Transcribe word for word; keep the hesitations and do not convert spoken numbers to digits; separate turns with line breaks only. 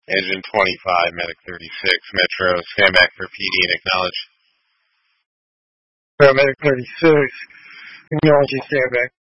Engine twenty-five, Medic thirty-six, Metro, stand back for P D and acknowledge.
Paramedic thirty-six, acknowledging stand back.